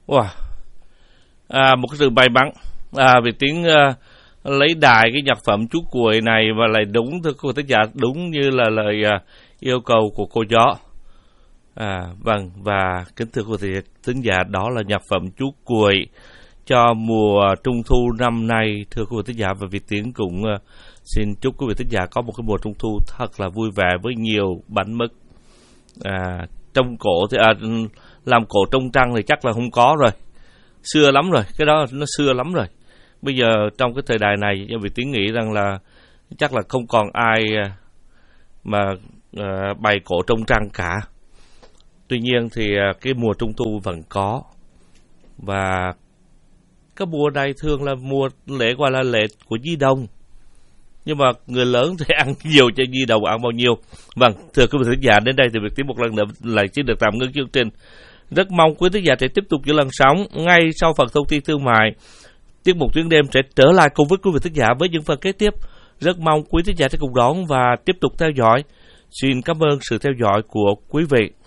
Wow. Một cái sự may mắn vì tiếng lấy đài cái nhạc phẩm Chú Cuội này và lại đúng, thưa quý vị thính giả, đúng như là lời yêu cầu của cô Gió. Vâng, và kính thưa quý vị thính giả, đó là nhạc phẩm Chú Cuội cho mùa Trung Thu năm nay. Thưa quý vị thính giả, và Việt Tiến cũng xin chúc quý vị thính giả có một cái mùa Trung Thu thật là vui vẻ với nhiều bánh mứt. Trong cổ thì làm cổ trong trăng thì chắc là không có rồi, xưa lắm rồi, cái đó nó xưa lắm rồi. Bây giờ trong cái thời đại này, Việt Tiến nghĩ rằng là chắc là không còn ai mà bày cổ trong trăng cả. Tuy nhiên thì cái mùa Trung Thu vẫn có, và cái mùa này thường là mùa lễ gọi là lễ của Nhi đồng, nhưng mà người lớn thì ăn nhiều cho Nhi đồng ăn bao nhiêu. Vâng, thưa quý vị thính giả, đến đây thì Việt Tiến một lần nữa lại xin được tạm ngưng chương trình. Rất mong quý thính giả sẽ tiếp tục giữ làn sóng. Ngay sau phần thông tin thương mại, tiết mục Tuyến Đêm sẽ trở lại cùng với quý vị thính giả với những phần kế tiếp. Rất mong quý thính giả sẽ cùng đón và tiếp tục theo dõi. Xin cảm ơn sự theo dõi của quý vị.